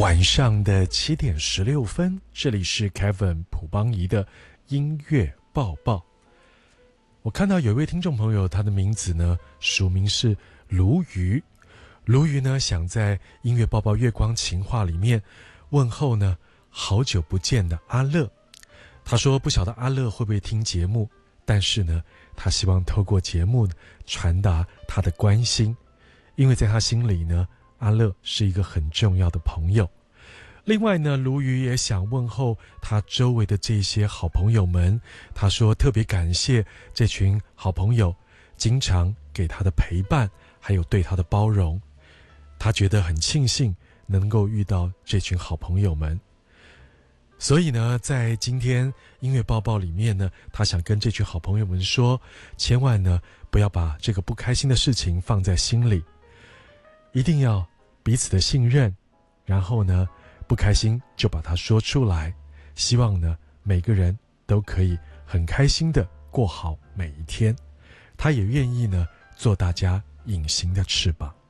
晚上的7:16，这里是 Kevin 朴邦仪的音乐报报。我看到有一位听众朋友，他的名字呢，署名是鲈鱼。鲈鱼呢，想在音乐报报月光情话里面问候呢，好久不见的阿乐。他说不晓得阿乐会不会听节目，但是呢，他希望透过节目传达他的关心，因为在他心里呢，阿乐是一个很重要的朋友。另外呢，鲈鱼也想问候他周围的这些好朋友们，他说特别感谢这群好朋友经常给他的陪伴，还有对他的包容，他觉得很庆幸能够遇到这群好朋友们。所以呢，在今天音乐报报里面呢，他想跟这群好朋友们说，千万呢不要把这个不开心的事情放在心里，一定要彼此的信任，然后呢不开心就把它说出来，希望呢每个人都可以很开心的过好每一天。他也愿意呢做大家隐形的翅膀。